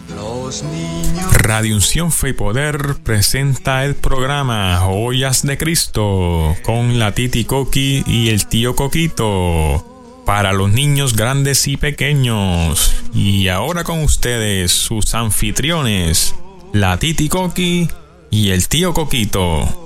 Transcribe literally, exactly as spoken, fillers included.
Los niños. Radio Unción Fe y Poder presenta el programa Joyas de Cristo con la Titi Coqui y el tío Coquito para los niños grandes y pequeños. Y ahora con ustedes sus anfitriones, la Titi Coqui y el tío Coquito.